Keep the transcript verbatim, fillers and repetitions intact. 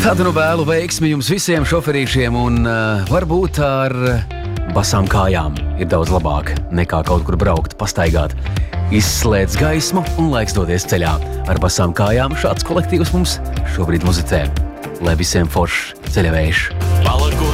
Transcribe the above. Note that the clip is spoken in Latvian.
Tādu nu vēlu veiksmi jums visiem šoferīšiem un uh, varbūt ar basām kājām ir daudz labāk nekā kaut kur braukt, pastaigāt. Izslēdz gaismu un laiks doties ceļā. Ar basām kājām šāds kolektīvs mums šobrīd muzicē. Lai visiem foršs ceļavējš. Palaku